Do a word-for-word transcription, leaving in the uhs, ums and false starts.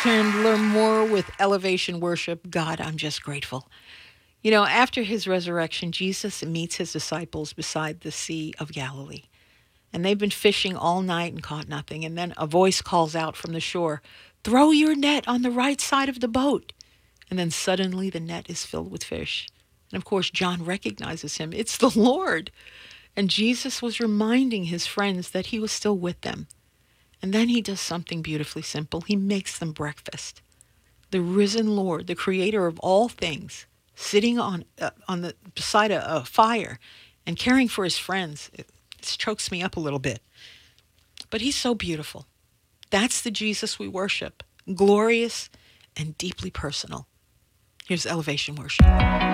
And learn more with Elevation Worship. God, I'm just grateful. You know, after his resurrection, Jesus meets his disciples beside the Sea of Galilee. And they've been fishing all night and caught nothing. And then a voice calls out from the shore, "Throw your net on the right side of the boat." And then suddenly the net is filled with fish. And of course, John recognizes him. It's the Lord. And Jesus was reminding his friends that he was still with them. And then he does something beautifully simple. He makes them breakfast. The risen Lord, the creator of all things, sitting on uh, on the beside a, a fire and caring for his friends. It, it chokes me up a little bit. But he's so beautiful. That's the Jesus we worship. Glorious and deeply personal. Here's Elevation Worship.